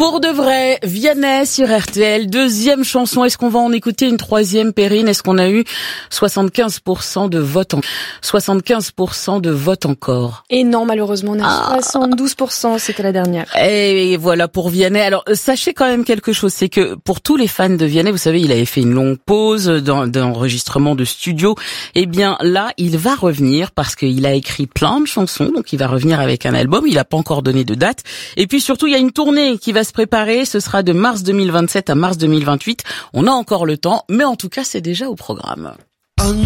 Pour de vrai, Vianney sur RTL, deuxième chanson. Est-ce qu'on va en écouter une troisième, Perrine? Est-ce qu'on a eu 75% de vote 75% de vote encore? Et non, malheureusement, on a 72%, c'était la dernière. Et voilà pour Vianney. Alors, sachez quand même quelque chose, c'est que pour tous les fans de Vianney, vous savez, il avait fait une longue pause d'enregistrement de studio. Eh bien, là, il va revenir parce qu'il a écrit plein de chansons, donc il va revenir avec un album. Il n'a pas encore donné de date. Et puis surtout, il y a une tournée qui va se préparer. Ce sera de mars 2027 à mars 2028. On a encore le temps, mais en tout cas, c'est déjà au programme.